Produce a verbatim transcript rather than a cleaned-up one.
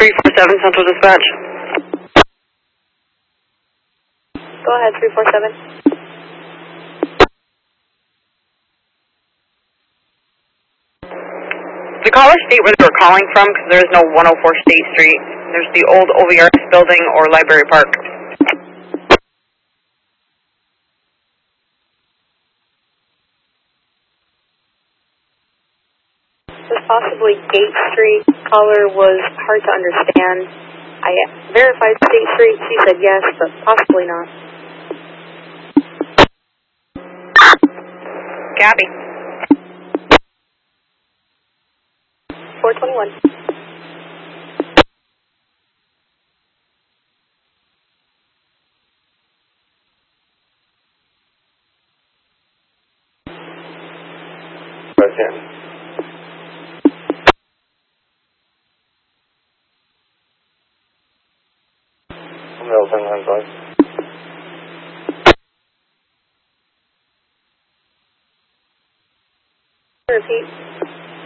three four seven Central Dispatch. Go ahead, three four seven. The caller state where they were calling from, because there is no one oh four State Street. There's the old O V R S building or Library Park. Was possibly Gate Street. Caller was hard to understand. I verified State Street. She said yes, but possibly not. Gabby. four twenty-one. Right here. Milton, I'm sorry. Repeat.